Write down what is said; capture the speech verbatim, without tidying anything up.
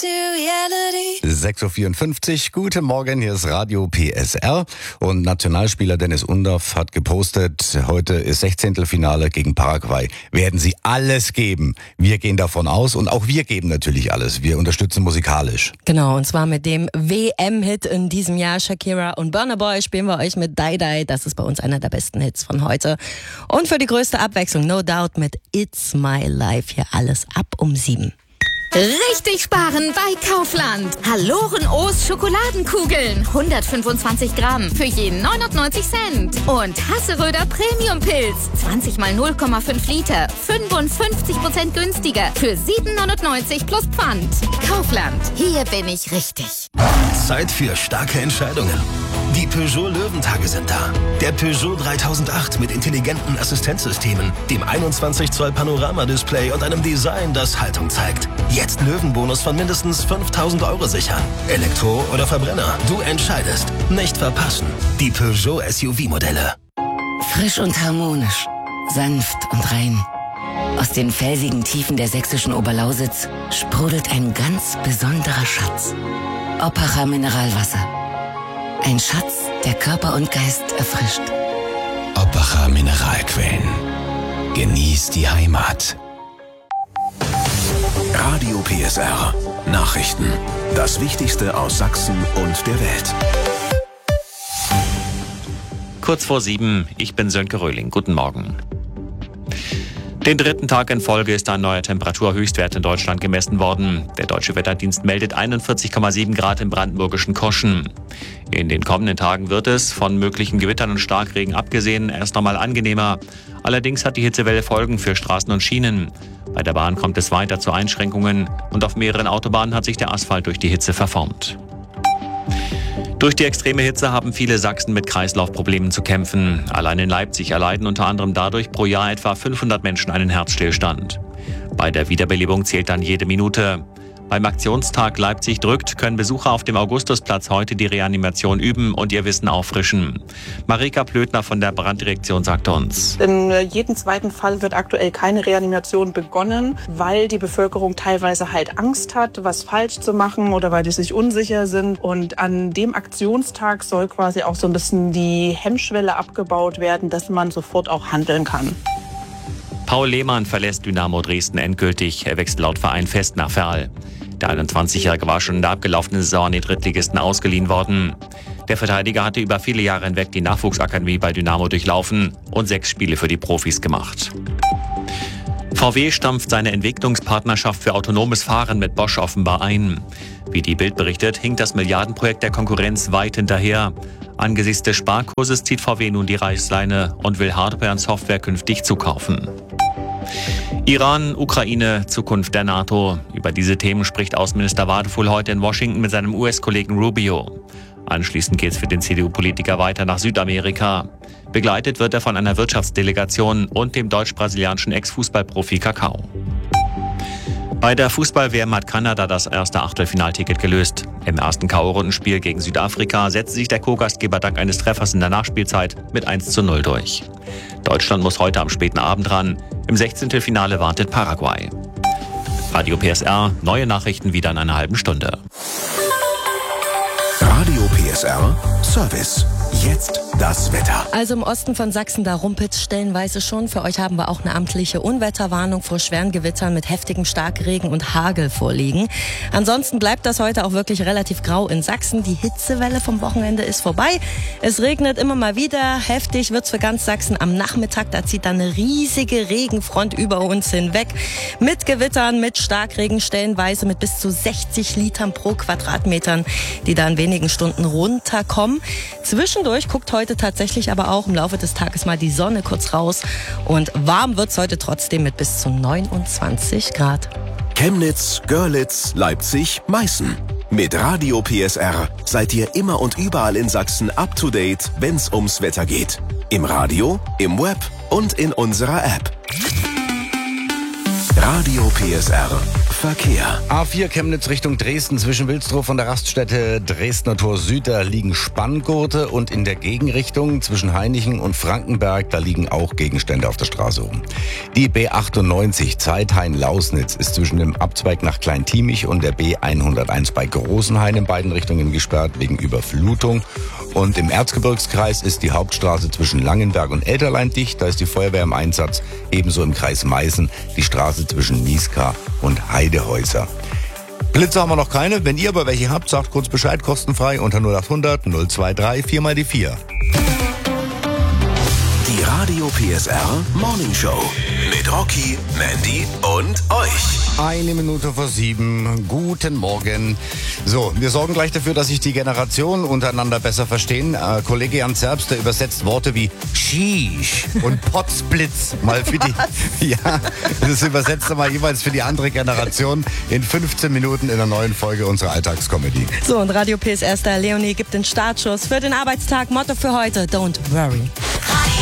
sechs Uhr vierundfünfzig, guten Morgen, hier ist Radio P S R und Nationalspieler Dennis Undorf hat gepostet, heute ist Sechzehntelfinale gegen Paraguay, werden sie alles geben. Wir gehen davon aus und auch wir geben natürlich alles, wir unterstützen musikalisch. Genau, und zwar mit dem W M-Hit in diesem Jahr, Shakira und Burna Boy, spielen wir euch mit Die Die, das ist bei uns einer der besten Hits von heute. Und für die größte Abwechslung, No Doubt mit It's My Life, hier alles ab um sieben. Richtig sparen bei Kaufland. Halloren O's Schokoladenkugeln. hundertfünfundzwanzig Gramm für jeden neunundneunzig Cent. Und Hasseröder Premium Pilz. zwanzig mal null Komma fünf Liter. fünfundfünfzig Prozent günstiger. Für sieben neunundneunzig plus Pfand. Kaufland. Hier bin ich richtig. Zeit für starke Entscheidungen. Die Peugeot Löwentage sind da. Der Peugeot dreitausendacht mit intelligenten Assistenzsystemen, dem einundzwanzig Zoll Panorama-Display und einem Design, das Haltung zeigt. Jetzt Löwenbonus von mindestens fünftausend Euro sichern. Elektro oder Verbrenner, du entscheidest. Nicht verpassen. Die Peugeot S U V-Modelle. Frisch und harmonisch, sanft und rein. Aus den felsigen Tiefen der sächsischen Oberlausitz sprudelt ein ganz besonderer Schatz. Oppacher Mineralwasser. Ein Schatz, der Körper und Geist erfrischt. Oppacher Mineralquellen. Genieß die Heimat. Radio P S R. Nachrichten. Das Wichtigste aus Sachsen und der Welt. Kurz vor sieben, ich bin Sönke Röhling. Guten Morgen. Den dritten Tag in Folge ist ein neuer Temperaturhöchstwert in Deutschland gemessen worden. Der Deutsche Wetterdienst meldet einundvierzig Komma sieben Grad im brandenburgischen Koschen. In den kommenden Tagen wird es, von möglichen Gewittern und Starkregen abgesehen, erst einmal angenehmer. Allerdings hat die Hitzewelle Folgen für Straßen und Schienen. Bei der Bahn kommt es weiter zu Einschränkungen und auf mehreren Autobahnen hat sich der Asphalt durch die Hitze verformt. Durch die extreme Hitze haben viele Sachsen mit Kreislaufproblemen zu kämpfen. Allein in Leipzig erleiden unter anderem dadurch pro Jahr etwa fünfhundert Menschen einen Herzstillstand. Bei der Wiederbelebung zählt dann jede Minute. Beim Aktionstag Leipzig drückt können Besucher auf dem Augustusplatz heute die Reanimation üben und ihr Wissen auffrischen. Marika Plötner von der Branddirektion sagt uns: In jedem zweiten Fall wird aktuell keine Reanimation begonnen, weil die Bevölkerung teilweise halt Angst hat, was falsch zu machen oder weil die sich unsicher sind. Und an dem Aktionstag soll quasi auch so ein bisschen die Hemmschwelle abgebaut werden, dass man sofort auch handeln kann. Paul Lehmann verlässt Dynamo Dresden endgültig. Er wechselt laut Verein fest nach Verl. Der einundzwanzigjährige war schon in der abgelaufenen Saison an die Drittligisten ausgeliehen worden. Der Verteidiger hatte über viele Jahre hinweg die Nachwuchsakademie bei Dynamo durchlaufen und sechs Spiele für die Profis gemacht. V W stampft seine Entwicklungspartnerschaft für autonomes Fahren mit Bosch offenbar ein. Wie die Bild berichtet, hinkt das Milliardenprojekt der Konkurrenz weit hinterher. Angesichts des Sparkurses zieht V W nun die Reißleine und will Hardware und Software künftig zukaufen. Iran, Ukraine, Zukunft der NATO. Über diese Themen spricht Außenminister Wadefuhl heute in Washington mit seinem U S-Kollegen Rubio. Anschließend geht es für den C D U-Politiker weiter nach Südamerika. Begleitet wird er von einer Wirtschaftsdelegation und dem deutsch-brasilianischen Ex-Fußballprofi Kakao. Bei der Fußball-W M hat Kanada das erste Achtelfinalticket gelöst. Im ersten K O-Rundenspiel gegen Südafrika setzte sich der Co-Gastgeber dank eines Treffers in der Nachspielzeit mit eins zu null durch. Deutschland muss heute am späten Abend ran. Im Sechzehntelfinale wartet Paraguay. Radio P S R, neue Nachrichten wieder in einer halben Stunde. Radio P S R Service. Jetzt das Wetter. Also im Osten von Sachsen, da rumpelt stellenweise schon. Für euch haben wir auch eine amtliche Unwetterwarnung vor schweren Gewittern mit heftigem Starkregen und Hagel vorliegen. Ansonsten bleibt das heute auch wirklich relativ grau in Sachsen. Die Hitzewelle vom Wochenende ist vorbei. Es regnet immer mal wieder. Heftig wird's für ganz Sachsen am Nachmittag. Da zieht dann eine riesige Regenfront über uns hinweg. Mit Gewittern, mit Starkregen, stellenweise mit bis zu sechzig Litern pro Quadratmetern, die da in wenigen Stunden runterkommen. Zwischendurch guckt heute tatsächlich aber auch im Laufe des Tages mal die Sonne kurz raus. Und warm wird's heute trotzdem mit bis zu neunundzwanzig Grad. Chemnitz, Görlitz, Leipzig, Meißen. Mit Radio P S R seid ihr immer und überall in Sachsen up to date, wenn's ums Wetter geht. Im Radio, im Web und in unserer App. Radio P S R. Verkehr. A vier Chemnitz Richtung Dresden zwischen Wilsdruff und der Raststätte Dresdner Tor Süd, da liegen Spanngurte, und in der Gegenrichtung zwischen Hainichen und Frankenberg, da liegen auch Gegenstände auf der Straße rum. Die B achtundneunzig Zeithain-Lausnitz ist zwischen dem Abzweig nach Kleintiemich und der B hunderteins bei Großenhain in beiden Richtungen gesperrt wegen Überflutung. Und im Erzgebirgskreis ist die Hauptstraße zwischen Langenberg und Elterlein dicht, da ist die Feuerwehr im Einsatz. Ebenso im Kreis Meißen die Straße zwischen Niska und Heidehäuser. Blitze haben wir noch keine. Wenn ihr aber welche habt, sagt kurz Bescheid, kostenfrei unter null achthundert null dreiundzwanzig vier mal die vier. Die Radio P S R Morning Show mit Rocky, Mandy und euch. Eine Minute vor sieben. Guten Morgen. So, wir sorgen gleich dafür, dass sich die Generationen untereinander besser verstehen. Äh, Kollege Jan Zerbst, der übersetzt Worte wie Sheesh und Potzblitz mal für die. Ja, das übersetzt er mal jeweils für die andere Generation in fünfzehn Minuten in der neuen Folge unserer Alltagscomedy. So, und Radio P S R-Star Leonie gibt den Startschuss für den Arbeitstag. Motto für heute: Don't worry.